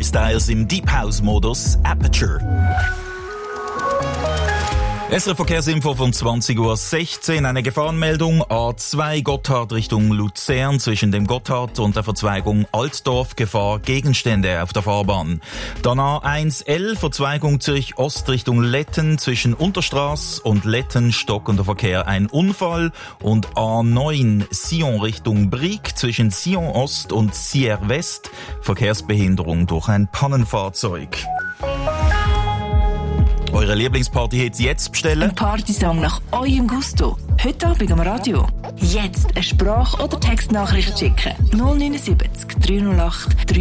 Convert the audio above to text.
Harry Styles im Deep House Modus Aperture. SRF Verkehrsinfo von 20:16 Uhr. Eine Gefahrenmeldung. A2 Gotthard Richtung Luzern zwischen dem Gotthard und der Verzweigung Altdorf. Gefahr Gegenstände auf der Fahrbahn. Dann A1L Verzweigung Zürich Ost Richtung Letten zwischen Unterstraß und Letten stockender Verkehr. Ein Unfall. Und A9 Sion Richtung Brieg zwischen Sion Ost und Sierre West. Verkehrsbehinderung durch ein Pannenfahrzeug. Eure Lieblingsparty-Hits jetzt bestellen? Ein Partysong nach eurem Gusto. Heute Abend am Radio. Jetzt eine Sprach- oder Textnachricht schicken. 079 308 3